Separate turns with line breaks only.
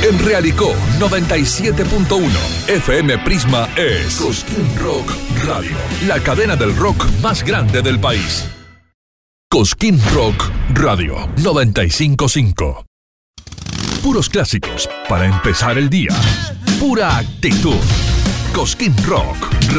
En Realicó 97.1 FM Prisma es Cosquín Rock Radio, la cadena del rock más grande del país. Cosquín Rock Radio 95.5. Puros clásicos para empezar el día. Pura actitud. Cosquín Rock